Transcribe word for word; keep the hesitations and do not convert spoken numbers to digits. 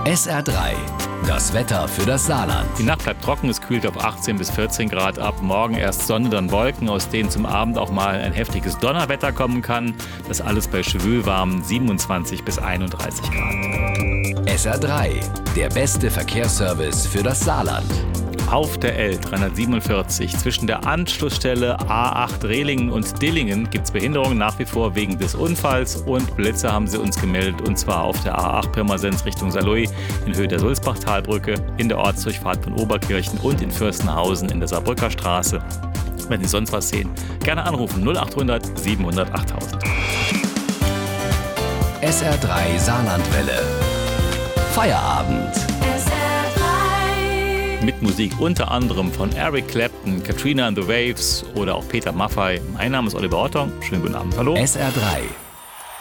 S R drei, das Wetter für das Saarland. Die Nacht bleibt trocken, es kühlt auf achtzehn bis vierzehn Grad ab. Morgen erst Sonne, dann Wolken, aus denen zum Abend auch mal ein heftiges Donnerwetter kommen kann. Das alles bei schwülwarmen siebenundzwanzig bis einunddreißig Grad. S R drei, der beste Verkehrsservice für das Saarland. Auf der L dreihundertsiebenundvierzig zwischen der Anschlussstelle A acht Rehlingen und Dillingen gibt es Behinderungen nach wie vor wegen des Unfalls und Blitze haben sie uns gemeldet, und zwar auf der A acht Pirmasens Richtung Saarlouis in Höhe der Sulzbachtalbrücke, in der Ortsdurchfahrt von Oberkirchen und in Fürstenhausen in der Saarbrücker Straße. Wenn Sie sonst was sehen, gerne anrufen null achthundert siebenhundert achttausend. S R drei Saarlandwelle. Feierabend. Mit Musik unter anderem von Eric Clapton, Katrina and the Waves oder auch Peter Maffay. Mein Name ist Oliver Otto. Schönen guten Abend. Hallo. S R drei.